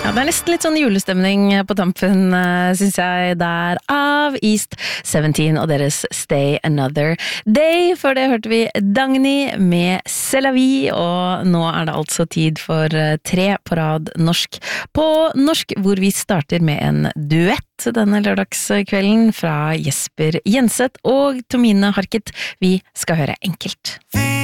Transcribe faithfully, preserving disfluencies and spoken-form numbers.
Ja, det er nesten litt sånn julestemning på tampen, synes jeg, der av East syvnteen og deres Stay Another Day. Før det hørte vi Dagny med C'est la vie, og nå er det altså tid for tre på rad norsk på norsk, hvor vi starter med en duett denne lørdagskvelden fra Jesper Jenseth og Tomine Harket. Vi skal høre Enkelt.